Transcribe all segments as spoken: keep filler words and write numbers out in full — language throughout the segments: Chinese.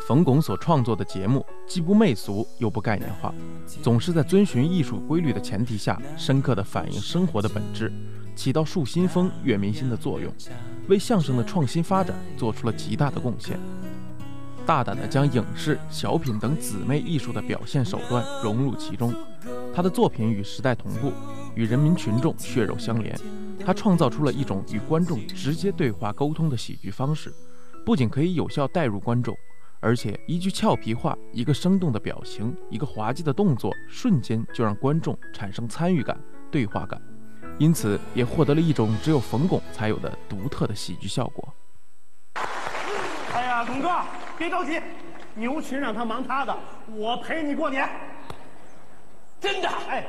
冯巩所创作的节目既不媚俗又不概念化，总是在遵循艺术规律的前提下，深刻地反映生活的本质，起到树新风、悦民心的作用，为相声的创新发展做出了极大的贡献。大胆地将影视、小品等姊妹艺术的表现手段融入其中，他的作品与时代同步，与人民群众血肉相连。他创造出了一种与观众直接对话沟通的喜剧方式，不仅可以有效带入观众，而且一句俏皮话、一个生动的表情、一个滑稽的动作，瞬间就让观众产生参与感、对话感，因此也获得了一种只有冯巩才有的独特的喜剧效果。 哎呀，巩哥，别着急，牛群让他忙他的，我陪你过年。 真的？ 哎，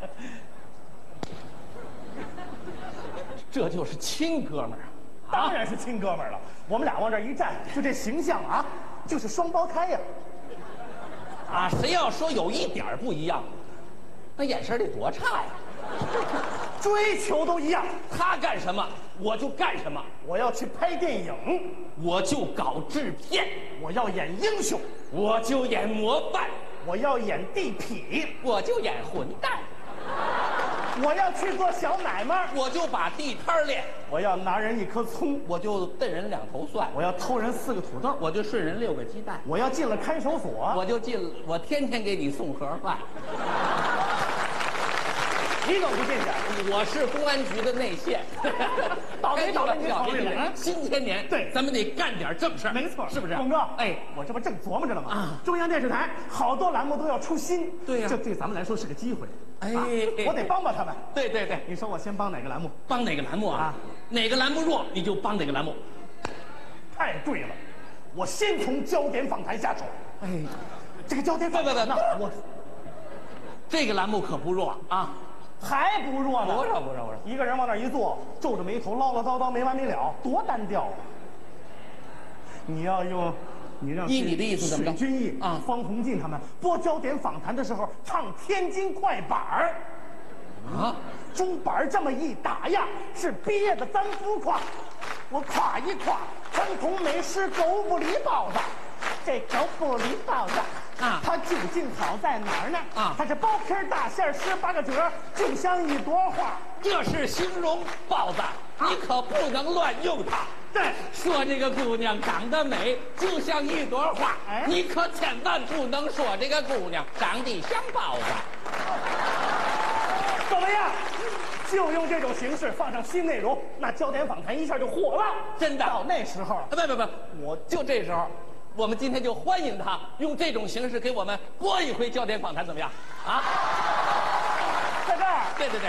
这就是亲哥们儿啊！ 当然是亲哥们儿了。我们俩往这一站，就这形象啊，就是双胞胎呀。 啊，谁要说有一点儿不一样，那眼神得多差呀！ 追求都一样， 他干什么我就干什么， 我要去拍电影， 我就搞制片， 我要演英雄， 我就演模范， 我要演地痞， 我就演混蛋， 我要去做小买卖， 我就把地摊练， 我要拿人一颗葱， 我就瞪人两头蒜， 我要偷人四个土豆， 我就顺人六个鸡蛋， 我要进了看守所， 我就进了，我天天给你送盒饭。 你怎么不进去？ 我是公安局的内线。 倒霉倒霉倒霉了！ 新千年， 对， 咱们得干点正事儿。 没错， 是不是？ 巩哥， 哎， 我这不正琢磨着呢吗？ 啊， 中央电视台好多栏目都要出新， 对呀， 这对咱们来说是个机会。 哎， 我得帮帮他们。 对对对， 你说我先帮哪个栏目？ 帮哪个栏目啊？哪个栏目弱，你就帮哪个栏目。 太对了，我先从焦点访谈下手。 哎， 这个焦点访谈， 不不不， 那我这个栏目可不弱啊。 还不弱呢？ 不弱不弱不弱， 一个人往那一坐，皱着眉头唠唠叨叨没完没了，多单调啊！你要用，你让依你的意思怎么着？ 水均益啊， 方鸿渐他们播焦点访谈的时候唱天津快板儿啊， 竹板这么一打呀，是憋得咱浮夸。我夸一夸传统美食狗不理包子，这狗不理包子。 啊， 它究竟好在哪儿呢？ 啊， 它是薄皮大馅十八个褶，就像一朵花。 这是形容包子，你可不能乱用它。 对， 说这个姑娘长得美，就像一朵花， 哎， 你可千万不能说这个姑娘长得像包子。 怎么样？就用这种形式放上新内容，那焦点访谈一下就火了。 真的， 到那时候， 不不不，我就这时候。我们今天就欢迎他用这种形式给我们播一回焦点访谈，怎么样？啊， 在这儿， 对对对。